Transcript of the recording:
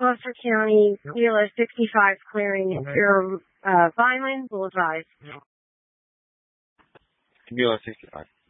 Gloucester County, Kilo 65 clearing your Vineland Bullseye. Kilo 65.